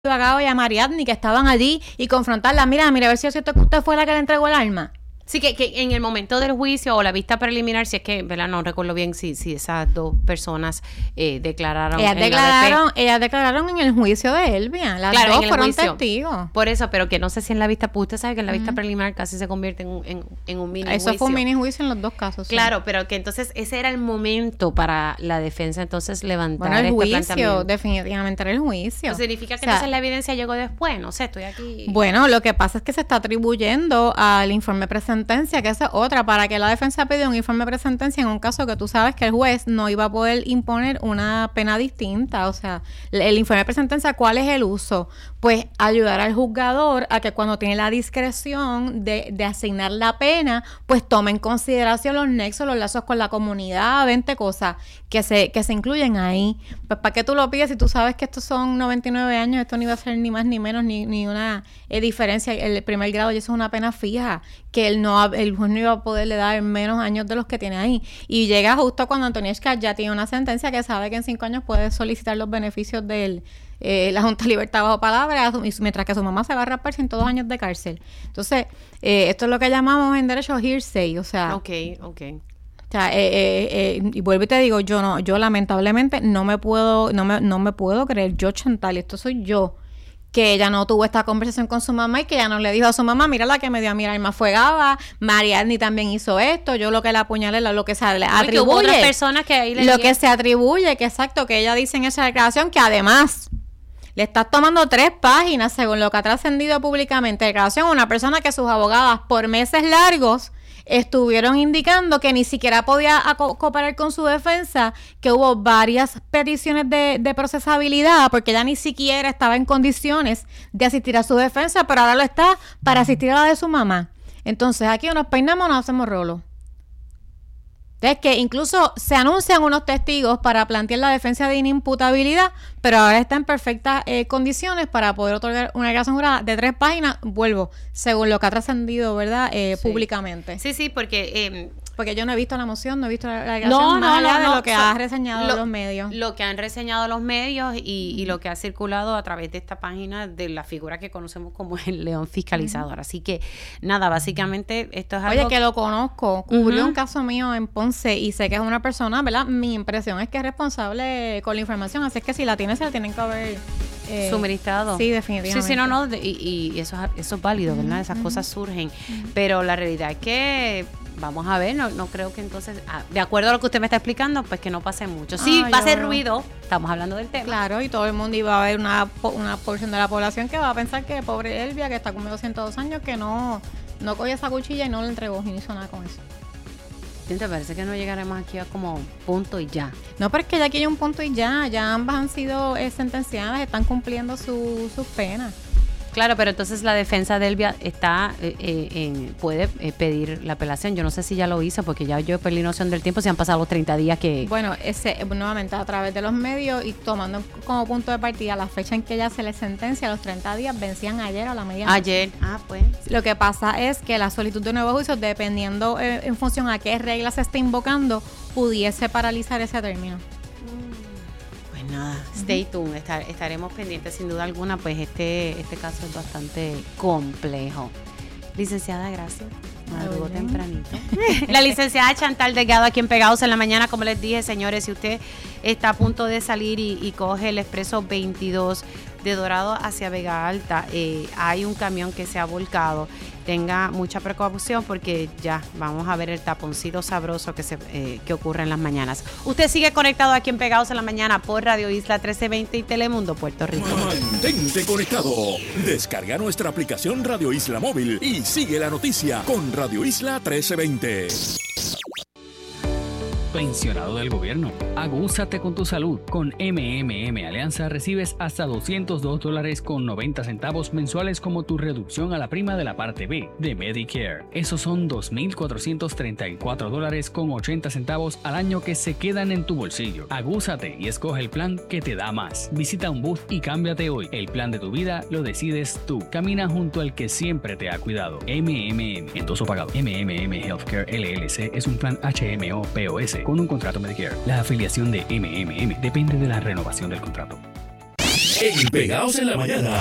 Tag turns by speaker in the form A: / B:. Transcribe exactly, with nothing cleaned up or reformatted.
A: a Gao y a Mariadni que estaban allí y confrontarla. Mira, mira, a ver si es cierto que usted fue la que le entregó el arma.
B: Sí, que, que en el momento del juicio o la vista preliminar, si es que, ¿verdad? No recuerdo bien si, si esas dos personas eh, declararon.
A: Ellas
B: en
A: declararon,
B: la
A: ellas declararon en el juicio de Elvia. Las
B: claro,
A: dos
B: en el
A: fueron
B: juicio.
A: testigos.
B: Por eso, pero que no sé si en la vista, pues usted sabe que en la vista
A: Uh-huh.
B: preliminar casi se convierte en un, en, en un mini
A: Eso
B: juicio.
A: fue un mini juicio en los dos casos.
B: Claro,
A: sí.
B: pero que entonces ese era el momento para la defensa entonces levantar
A: Bueno, el
B: este
A: juicio,
B: planteamiento.
A: definitivamente era el juicio.
B: Eso significa que
A: o sea,
B: entonces la evidencia llegó después, no sé, estoy aquí.
A: Bueno, lo que pasa es que se está atribuyendo al informe presentencia, que esa es otra, para que la defensa pida un informe presentencia en un caso que tú sabes que el juez no iba a poder imponer una pena distinta. O sea, el informe presentencia, ¿cuál es el uso? Pues ayudar al juzgador a que cuando tiene la discreción de, de asignar la pena, pues tome en consideración los nexos, los lazos con la comunidad, veinte cosas que se, que se incluyen ahí. Pues ¿para qué tú lo pides si tú sabes que estos son noventa y nueve años? Esto no iba a ser ni más ni menos ni, ni una eh, diferencia. El primer grado y eso es una pena fija que él no, el juez no iba a poderle dar menos años de los que tiene ahí. Y llega justo cuando Antonieshka ya tiene una sentencia que sabe que en cinco años puede solicitar los beneficios de eh, la Junta de Libertad bajo palabra, mientras que su mamá se va a rapar sin dos años de cárcel. Entonces, eh, esto es lo que llamamos en derecho hearsay, o sea...
B: Ok, ok.
A: O sea, eh, eh, eh, y vuelvo y te digo, yo no, yo lamentablemente no me puedo, no me, no me puedo creer, yo Chantal, esto soy yo, que ella no tuvo esta conversación con su mamá y que ella no le dijo a su mamá, mira la que me dio a mi arma fue Gaba, Mariadni también hizo esto, yo lo que le apuñalé, lo que se le atribuye,
B: hubo otras personas que ahí le
A: lo
B: dieron.
A: que se atribuye, que exacto, que ella dice en esa declaración que además le estás tomando tres páginas según lo que ha trascendido públicamente, declaración a una persona que sus abogadas por meses largos estuvieron indicando que ni siquiera podía co- cooperar con su defensa, que hubo varias peticiones de, de procesabilidad porque ella ni siquiera estaba en condiciones de asistir a su defensa, pero ahora lo está para asistir a la de su mamá. Entonces aquí o nos peinamos o nos hacemos rolo. Es que incluso se anuncian unos testigos para plantear la defensa de inimputabilidad, pero ahora está en perfectas eh, condiciones para poder otorgar una declaración jurada de tres páginas, vuelvo, según lo que ha trascendido, ¿verdad? Eh,
B: sí.
A: Públicamente.
B: Sí, sí, porque... Eh,
A: porque yo no he visto la moción, no he visto la, la declaración
B: no,
A: más
B: no,
A: allá
B: no,
A: de
B: no,
A: lo que
B: so,
A: ha reseñado
B: lo,
A: los medios.
B: Lo que han reseñado los medios y, y lo que ha circulado a través de esta página de la figura que conocemos como el león fiscalizador. Uh-huh. Así que, nada, básicamente esto es algo...
A: Oye, que lo conozco, cubrió
B: uh-huh.
A: un caso mío en Ponce y sé que es una persona, ¿verdad? Mi impresión es que es responsable con la información, así es que si la tiene, se la tienen que haber...
B: Eh, suministrado.
A: Sí, definitivamente.
B: Sí, sí, no, no, de, y, y eso, eso es válido, ¿verdad? Uh-huh. Esas uh-huh. cosas surgen. Uh-huh. Pero la realidad es que... Vamos a ver, no, no creo que entonces, ah, de acuerdo a lo que usted me está explicando, pues que no pase mucho. Sí, ah, va a hacer ruido, estamos hablando del tema.
A: Claro, y todo el mundo iba a haber una, una porción de la población que va a pensar que pobre Elvia, que está con doscientos dos años, que no, no cogió esa cuchilla y no le entregó y no hizo nada con eso.
B: ¿Te parece que no llegaremos aquí a como punto y ya?
A: No, pero es que ya aquí hay un punto y ya, ya ambas han sido eh, sentenciadas, están cumpliendo su, sus penas.
B: Claro, pero entonces la defensa de Elvia está eh, eh, puede eh, pedir la apelación. Yo no sé si ya lo hizo, porque ya yo perdí noción del tiempo, si han pasado los treinta días que...
A: Bueno, ese nuevamente a través de los medios y tomando como punto de partida la fecha en que ella se le sentencia, los treinta días vencían ayer a la medianoche.
B: Ayer, ah, pues.
A: Lo que pasa es que la solicitud de nuevo juicio, dependiendo eh, en función a qué regla se esté invocando, pudiese paralizar ese término.
B: Nada, stay tuned, Estar, estaremos pendientes sin duda alguna, pues este este caso es bastante complejo. Licenciada, gracias. Madrugó tempranito. La licenciada Chantal Delgado aquí en Pegados en la Mañana, como les dije, señores, si usted está a punto de salir y, y coge el expreso veintidós de Dorado hacia Vega Alta, eh, hay un camión que se ha volcado. Tenga mucha precaución porque ya vamos a ver el taponcito sabroso que se eh, que ocurre en las mañanas. Usted sigue conectado aquí en Pegados en la Mañana por Radio Isla trece veinte y Telemundo Puerto Rico.
C: Mantente conectado. Descarga nuestra aplicación Radio Isla Móvil y sigue la noticia con Radio Isla trece veinte.
D: Pensionado del gobierno, agúzate con tu salud. Con M M M Alianza recibes hasta doscientos dos dólares con noventa centavos mensuales como tu reducción a la prima de la parte B de Medicare. Esos son dos mil cuatrocientos treinta y cuatro dólares con ochenta centavos al año que se quedan en tu bolsillo. Agúzate y escoge el plan que te da más. Visita un booth y cámbiate hoy. El plan de tu vida lo decides tú. Camina junto al que siempre te ha cuidado. M M M, endoso pagado. M M M Healthcare L L C es un plan H M O P O S con un contrato Medicare. La afiliación de M M M depende de la renovación del contrato.
C: En Pegados en la Mañana.